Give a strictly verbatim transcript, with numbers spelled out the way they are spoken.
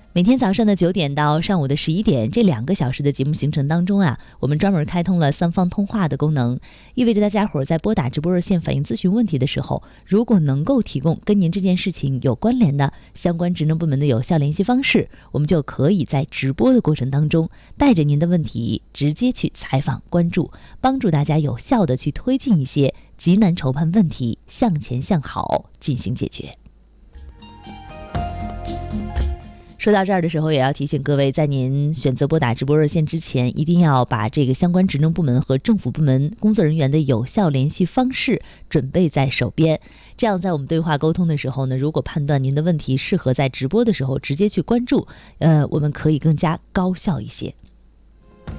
每天早上的九点到上午的十一点，这两个小时的节目行程当中啊，我们专门开通了三方通话的功能，意味着大家伙在拨打直播热线反映咨询问题的时候，如果能够提供跟您这件事情有关联的相关职能部门的有效联系方式，我们就可以在直播的过程当中，带着您的问题直接去采访关注，帮助大家有效的去推进一些急难愁盼问题向前向好进行解决。说到这儿的时候，也要提醒各位，在您选择拨打直播热线之前，一定要把这个相关职能部门和政府部门工作人员的有效联系方式准备在手边。这样在我们对话沟通的时候呢，如果判断您的问题适合在直播的时候直接去关注，呃，我们可以更加高效一些。